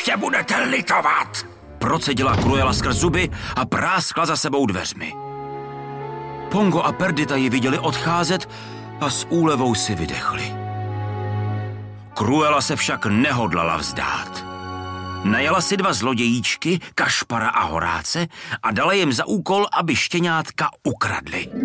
Ještě budete litovat! Procedila Cruella skrz zuby a práskla za sebou dveřmi. Pongo a Perdita ji viděli odcházet a s úlevou si vydechli. Cruella se však nehodlala vzdát. Najala si 2 zlodějíčky, Kašpara a Horáce, a dala jim za úkol, aby štěňátka ukradli.